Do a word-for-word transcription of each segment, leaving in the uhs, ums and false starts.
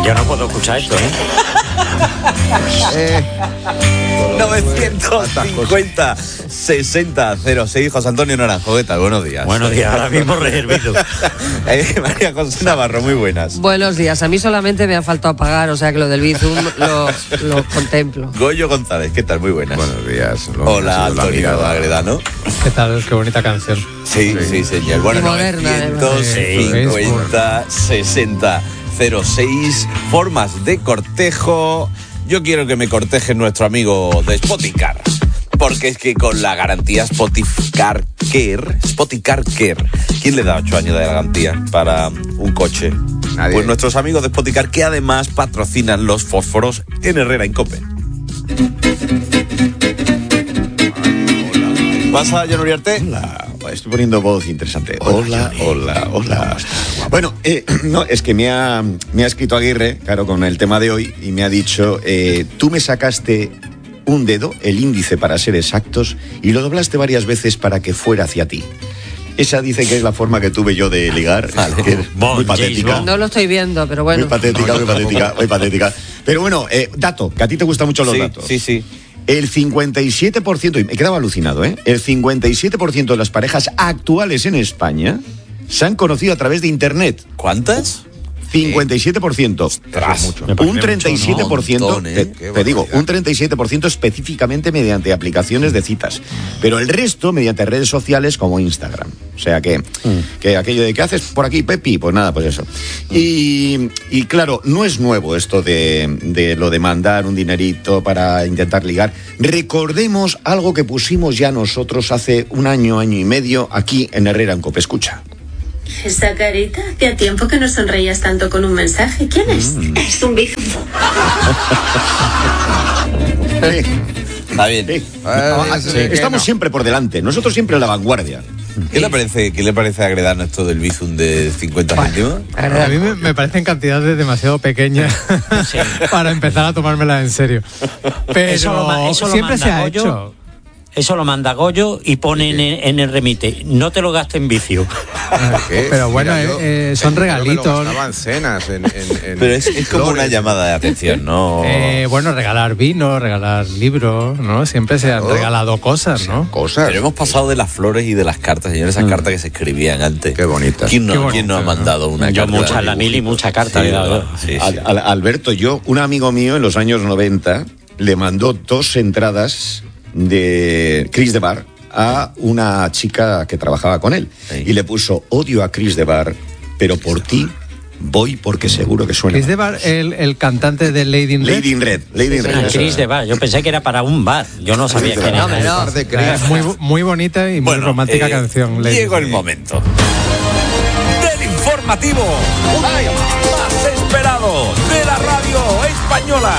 Yo no puedo escuchar esto, ¿eh? eh novecientos cincuenta sesenta cero seis. José Antonio Naranjo, ¿qué tal? Buenos días. Buenos días, ahora mismo reservido. eh, María José Navarro, muy buenas. Buenos días, a mí solamente me ha faltado pagar, o sea que lo del Bizum lo, lo contemplo. Goyo González, ¿qué tal? Muy buenas. Buenos días. Hola, Antonio Agredano. ¿Qué tal? Qué bonita canción. Sí, sí, sí, señor. Bueno, novecientos cincuenta sesenta cero seis. Formas de cortejo. Yo quiero que me corteje nuestro amigo de Spoticar, porque es que con la garantía Spoticar Care, Spoticar Care, ¿quién le da ocho años de garantía para un coche? Nadie. Pues nuestros amigos de Spoticar, que además patrocinan los fósforos en Herrera Incope. ¿Pasa, John Uriarte? Hola, estoy poniendo voz interesante. Hola, hola, hola. Bueno, eh, no, es que me ha, me ha escrito Aguirre, claro, con el tema de hoy, y me ha dicho, eh, tú me sacaste un dedo, el índice para ser exactos, y lo doblaste varias veces para que fuera hacia ti. Esa dice que es la forma que tuve yo de ligar, vale. Que es Bon, muy patética. No lo estoy viendo, pero bueno. Muy patética, muy patética, muy patética. Pero bueno, eh, dato, que a ti te gustan mucho los sí, datos. Sí, sí. El cincuenta y siete por ciento, y me quedaba alucinado, ¿eh? El cincuenta y siete por ciento de las parejas actuales en España se han conocido a través de Internet. ¿Cuántas? cincuenta y siete por ciento. Ostras, Eso es mucho. Un treinta y siete por ciento, mucho, ¿no? te, te digo, un treinta y siete por ciento específicamente mediante aplicaciones de citas. Pero el resto mediante redes sociales como Instagram. O sea que, mm. que aquello de ¿qué haces por aquí, Pepi? Pues nada, pues eso. Y, y claro, no es nuevo esto de, de lo de mandar un dinerito para intentar ligar. Recordemos algo que pusimos ya nosotros hace un año, año y medio aquí en Herrera Incope. Escucha. Esa carita, hacía tiempo que no sonreías tanto con un mensaje. ¿Quién es? Mm. Es un Bizum. Está bien. Sí. Ah, sí, estamos no. siempre por delante, nosotros siempre en la vanguardia. ¿Qué le parece, qué le parece a Agredano esto del Bizum de cincuenta céntimos? A mí me, me parecen cantidades demasiado pequeñas sí. para empezar a tomármela en serio. Pero eso lo, eso siempre se ha Goyo, hecho. Eso lo manda Goyo y pone en, en el remite. No te lo gastes en vicio. ¿Qué? Pero bueno, Mira, yo, eh, son regalitos. Estaban cenas en, en, en Pero es, es como una llamada de atención, ¿no? Eh, bueno, regalar vino, regalar libros, ¿no? Siempre se han regalado cosas, ¿no? Cosas. Pero hemos pasado de las flores y de las cartas, señores, esas mm. cartas que se escribían antes. Qué bonitas. ¿Quién no, Qué bonito, ¿quién no ha mandado una yo carta? Yo muchas, la mil y muchas cartas. Sí, he dado. Sí, sí. Al, al, Alberto, yo, un amigo mío en los años noventa, le mandó dos entradas de Chris de Bar a una chica que trabajaba con él sí. y le puso odio a Chris de Bar, pero por ti voy porque seguro que suena. Chris de Bar, el, el cantante de Lady in Red. Lady in Red. Lady in Red. Ah, Chris de Bar, yo pensé que era para un bar. Yo no sabía quién era. No, no. Es muy, muy bonita y bueno, muy romántica eh, canción. Lady llegó el momento del informativo más esperado de la radio española.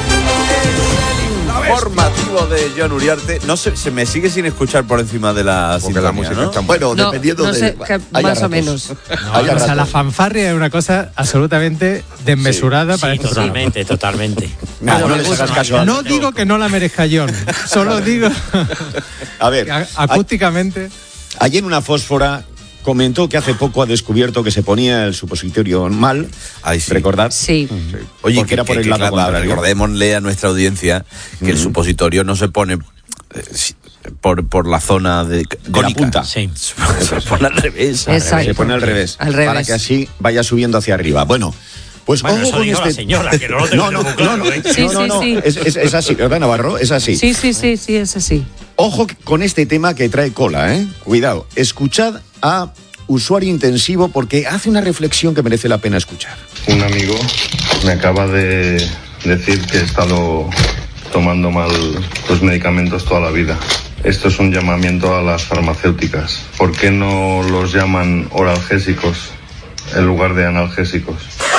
Informativo de John Uriarte. No sé, se me sigue sin escuchar por encima de la Porque la música ¿no? está bueno, no, dependiendo no de sé, que más o menos. No, o sea, la fanfarria es una cosa absolutamente desmesurada sí, para sí, estos totalmente, tiempos. totalmente. No, no, no les hagas caso. No digo que no la merezca John, solo digo a ver, acústicamente. Ayer una fósfora comentó que hace poco ha descubierto que se ponía el supositorio mal. Ay, sí. ¿Recordad? Sí. sí. Oye, porque que, era por que, el que, lado claro, contrario. Recordémosle a nuestra audiencia que mm-hmm. el supositorio no se pone eh, por, por la zona de, de la punta. Sí. Se pone al revés. Exacto. Se pone al revés. Al revés. Para que así vaya subiendo hacia arriba. Bueno. Pues bueno, ojo eso con dijo este... la señora, que no lo tengo no, no, claro, no, no, ¿eh? Sí, no, no, no. sí, sí. Es, es, es así, ¿verdad, Navarro? Es así. Sí, sí, sí, sí, es así. Ojo con este tema que trae cola, ¿eh? Cuidado. Escuchad a usuario intensivo porque hace una reflexión que merece la pena escuchar. Un amigo me acaba de decir que he estado tomando mal los medicamentos toda la vida. Esto es un llamamiento a las farmacéuticas. ¿Por qué no los llaman oralgésicos en lugar de analgésicos?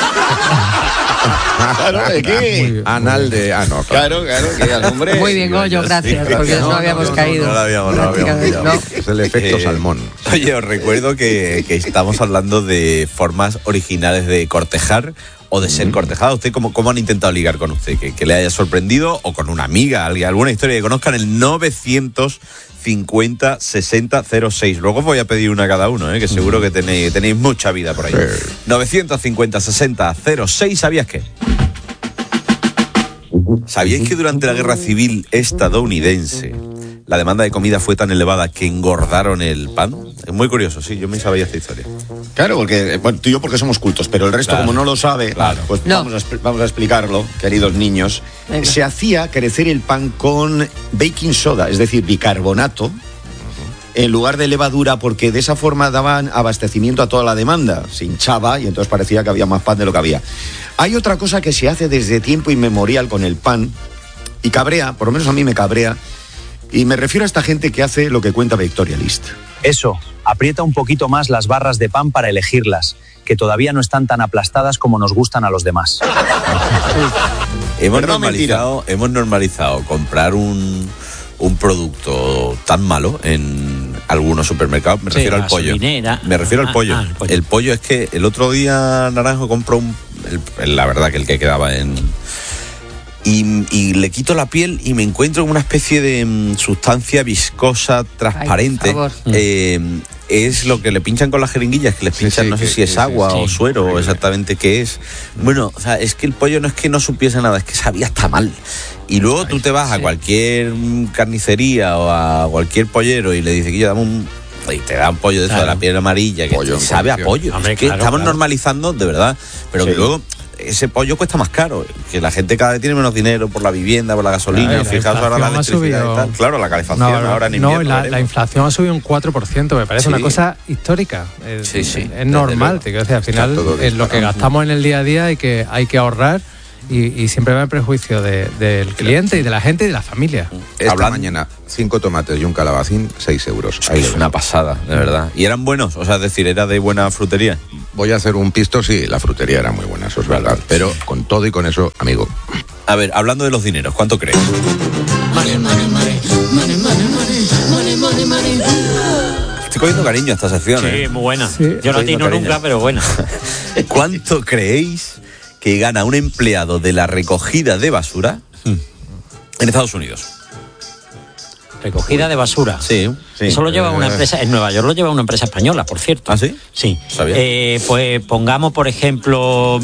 Claro, ¿de qué? Anal de ano. Claro, claro, que al hombre. Muy bien, Goyo, gracias, sí, porque no, no habíamos no, caído. No, no, no, habíamos, no habíamos pillado. No. Es el efecto eh, salmón. Oye, os recuerdo que, que estamos hablando de formas originales de cortejar. o de ser cortejada. ¿Usted cómo, cómo han intentado ligar con usted? ¿Que, que le haya sorprendido o con una amiga, alguien, alguna historia que conozcan? El novecientos cincuenta sesenta cero seis. Luego os voy a pedir una a cada uno, ¿eh? Que seguro que tenéis, tenéis mucha vida por ahí. Sí. novecientos cincuenta sesenta cero seis. ¿Sabías qué? ¿Sabíais que durante la Guerra Civil estadounidense la demanda de comida fue tan elevada que engordaron el pan? Es muy curioso, sí, yo me sabía esta historia. Claro, porque bueno, tú y yo porque somos cultos, pero el resto, claro, como no lo sabe, claro, pues no. vamos, a, vamos a explicarlo, queridos niños. Venga. Se hacía crecer el pan con baking soda, es decir, bicarbonato, en lugar de levadura, porque de esa forma daban abastecimiento a toda la demanda. Se hinchaba y entonces parecía que había más pan de lo que había. Hay otra cosa que se hace desde tiempo inmemorial con el pan y cabrea, por lo menos a mí me cabrea, y me refiero a esta gente que hace lo que cuenta Victoria List. Eso, aprieta un poquito más las barras de pan para elegirlas, que todavía no están tan aplastadas como nos gustan a los demás. hemos, normalizado, hemos normalizado comprar un, un producto tan malo en algunos supermercados. Me sí, refiero al pollo. Minera. Me refiero ah, al pollo. Ah, el pollo. El pollo es que el otro día Naranjo compró un... El, la verdad que el que quedaba en... Y, y le quito la piel y me encuentro con una especie de um, sustancia viscosa, transparente. Ay, eh, es lo que le pinchan con las jeringuillas, que les pinchan, sí, sí, no sé que, si es agua sí, o suero sí, o exactamente qué es. Bueno, o sea, es que el pollo no es que no supiese nada, es que sabía hasta mal. Y luego tú te vas sí. a cualquier carnicería o a cualquier pollero y le dices que yo dame un... y te dan pollo de eso, claro, de la piel amarilla, que pollo sabe a pollo. Hombre, es que claro, estamos claro. normalizando, de verdad, pero sí. que luego ese pollo cuesta más caro, que la gente cada vez tiene menos dinero por la vivienda, por la gasolina, claro, fijaos ahora la electricidad subido... y tal. Claro, la calefacción no, ahora en invierno. No, la, la inflación ha subido un cuatro por ciento, me parece sí. una cosa histórica. Es, sí, sí, es normal, te quiero decir, al final es lo que gastamos en el día a día hay que, hay que ahorrar. Y, y siempre va en prejuicio de, del cliente y de la gente y de la familia. Esta Hablando. mañana, cinco tomates y un calabacín, seis euros. Ahí es una pasada, de verdad. ¿Y eran buenos? O sea, es decir, ¿era de buena frutería? Voy a hacer un pisto, sí, la frutería era muy buena, eso es verdad. Pero con todo y con eso, amigo. A ver, hablando de los dineros, ¿cuánto crees? Money, money, money, money, money, money, money, money. Estoy cogiendo cariño a esta sección, Sí, ¿eh? muy buena. Sí. Yo no atino nunca, pero buena. ¿Cuánto creéis que gana un empleado de la recogida de basura hmm. en Estados Unidos? Recogida de basura. Sí, sí. Eso lo lleva una empresa, en Nueva York lo lleva una empresa española, por cierto. ¿Ah, sí? Sí. Eh, pues pongamos, por ejemplo,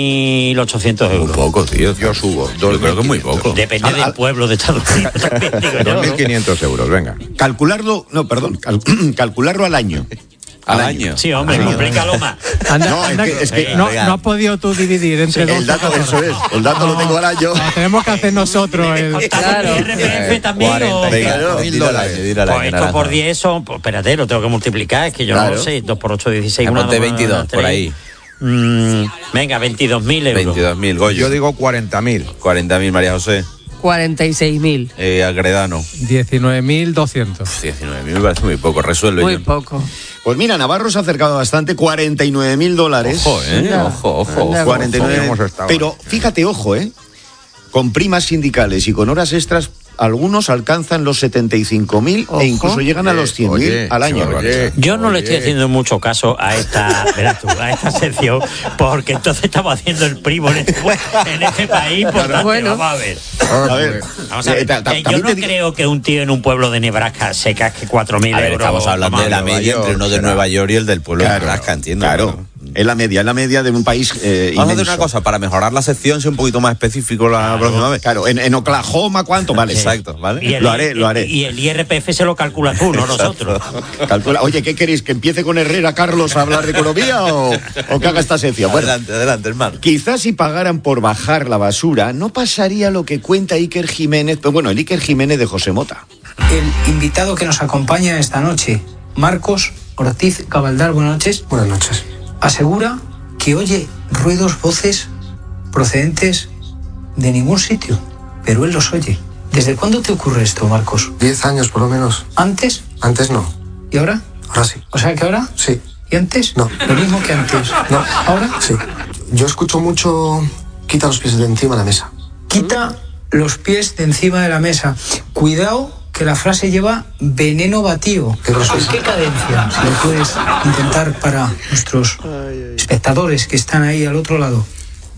mil ochocientos euros. Un poco, tío. Yo subo. Yo creo que es muy poco. Depende al, del al, pueblo de Estados Unidos también, digo yo. dos mil quinientos euros, venga. Calcularlo, no, perdón, cal, calcularlo al año. Al año. Sí, hombre, sí, complícalo más. Anda, no, anda, es que, es que no, no has podido tú dividir entre sí, dos. El dato, eso es. El dato no, lo tengo al año. No, tenemos que hacer nosotros. El, claro. ¿El R P F también? cuarenta mil dólares. Pues esto por diez son, pues espérate, lo tengo que multiplicar. Es que yo claro. no lo sé. dos por ocho, dieciséis. Una de veintidós, por ahí. Mm, venga, veintidós mil euros. veintidós mil, Goyo. Yo digo cuarenta mil. cuarenta mil, María José. cuarenta y seis mil. Eh, Agredano. diecinueve mil doscientos. diecinueve mil me parece muy poco. Resuelve. Muy yo. poco. Pues mira, Navarro se ha acercado bastante, cuarenta y nueve mil dólares. Ojo, ¿eh? Mira, ojo, ojo. ojo cuarenta y nueve. Pero fíjate, ojo, ¿eh? Con primas sindicales y con horas extras, algunos alcanzan los setenta y cinco mil e incluso llegan a los cien mil al año. Oye, yo no oye. le estoy haciendo mucho caso a esta, verás tú, a esta sección, porque entonces estamos haciendo el primo en este, en este país, por tanto, bueno. vamos a ver. A ver, vamos a ver. Eh, eh, yo no creo que un tío en un pueblo de Nebraska se casque cuatro mil euros. Estamos hablando de la media entre uno de Nueva York y el del pueblo claro, de Nebraska, entiendo. Claro. Claro. Es la media, es la media de un país eh, Vamos a hacer una cosa, para mejorar la sección, ser un poquito más específico la claro. próxima vez. Claro, en, en Oklahoma, ¿cuánto? Vale, sí. exacto, ¿vale? Y el, lo haré, lo haré. Y el I R P F se lo calcula tú, no nosotros. Calcula. Oye, ¿qué queréis? ¿Que empiece con Herrera, Carlos, a hablar de economía o, o que haga esta sección? Bueno, adelante, adelante, hermano. Quizás si pagaran por bajar la basura, no pasaría lo que cuenta Iker Jiménez, pero bueno, el Iker Jiménez de José Mota. El invitado que nos acompaña esta noche, Marcos Ortiz Cabaldar, buenas noches. Buenas noches. Asegura que oye ruidos, voces procedentes de ningún sitio, pero él los oye. ¿Desde cuándo te ocurre esto, Marcos? Diez años, por lo menos. ¿Antes? Antes no. ¿Y ahora? Ahora sí. O sea, ¿que ahora? Sí. ¿Y antes? No. Lo mismo que antes. No. ¿Ahora? Sí. Yo escucho mucho, quita los pies de encima de la mesa. Quita los pies de encima de la mesa. Cuidado, que la frase lleva veneno batido. ¿Qué, ¿Qué cadencia? Si lo puedes intentar para nuestros espectadores que están ahí al otro lado.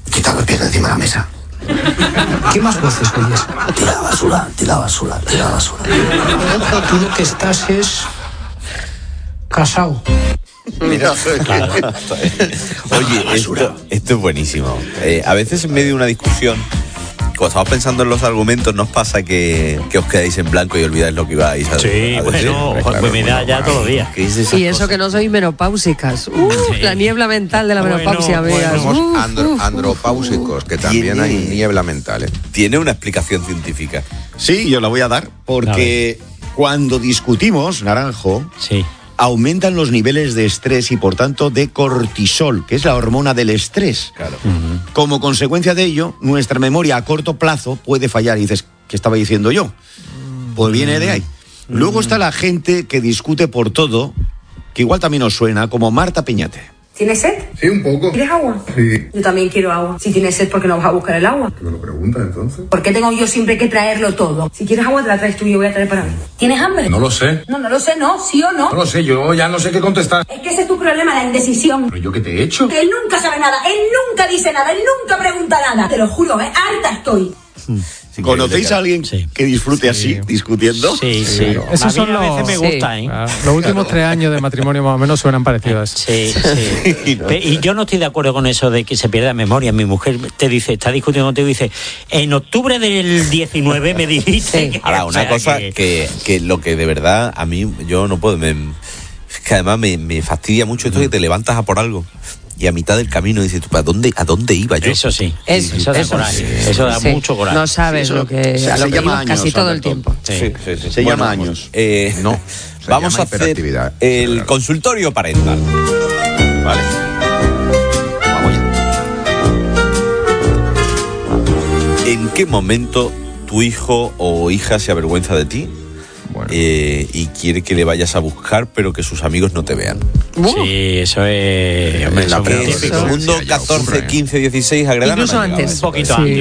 Quita los pies de encima de la mesa. ¿Qué más voces oyes? Tira la basura, tira la basura, tira la basura. Tú lo que estás es casado. Mira, claro. Oye, esto, esto es buenísimo. Eh, a veces en medio de una discusión, cuando estamos pensando en los argumentos, nos pasa que, que os quedáis en blanco y olvidáis lo que ibais a decir. Sí, bueno, claro, pues me da ya todos los días. Y eso cosas? Que no sois menopáusicas. Uh, sí. La niebla mental de la bueno, menopausia, amigas. Somos uh, andro, uh, andropáusicos, que también tiene, hay niebla mental. ¿eh? Tiene una explicación científica. Sí, yo la voy a dar, porque a cuando discutimos, Naranjo, sí. aumentan los niveles de estrés y, por tanto, de cortisol, que es la hormona del estrés. Claro. Uh-huh. Como consecuencia de ello, nuestra memoria a corto plazo puede fallar. Y dices, ¿qué estaba diciendo yo? Pues viene de ahí. Uh-huh. Luego está la gente que discute por todo, que igual también os suena, como Marta Peñate. ¿Tienes sed? Sí, un poco. ¿Quieres agua? Sí. Yo también quiero agua. Si tienes sed, ¿por qué no vas a buscar el agua? ¿Qué me lo preguntas entonces? ¿Por qué tengo yo siempre que traerlo todo? Si quieres agua, te la traes tú y yo voy a traer para mí. ¿Tienes hambre? No lo sé. No, no lo sé, no. ¿Sí o no? No lo sé, yo ya no sé qué contestar. Es que ese es tu problema, la indecisión. ¿Pero yo qué te he hecho? Él nunca sabe nada, él nunca dice nada, él nunca pregunta nada. Te lo juro, ¿eh? Harta estoy. ¿Conocéis a alguien sí. que disfrute sí. así, discutiendo? Sí, sí. sí. Esos son los, a veces me gusta, sí. ¿eh? Los últimos tres años de matrimonio más o menos suenan parecidos. Sí, sí. Y yo no estoy de acuerdo con eso de que se pierda memoria. Mi mujer te dice, está discutiendo contigo y dice, en octubre del diecinueve me dijiste... Sí. Ahora, una o sea, cosa que... Que, que lo que de verdad a mí, yo no puedo... Me, es que además me, me fastidia mucho esto mm. de que te levantas a por algo. Y a mitad del camino dices, ¿tú, ¿a dónde, a dónde iba yo? Eso sí, eso, eso da eso, coraje, sí. eso da sí. mucho coraje. No sabes sí, lo que, o sea, a lo se que llama años, casi todo el tiempo. Sí, sí, sí, sí. Se bueno, llama años. Eh, no, vamos a hacer el consultorio parental. Vale. Vamos ya. ¿En qué momento tu hijo o hija se avergüenza de ti? Bueno. Eh, y quiere que le vayas a buscar, pero que sus amigos no te vean. Sí, eso es... Hombre, en la segundo, catorce, quince, dieciséis, agredan. Incluso antes. Un poquito sí. antes.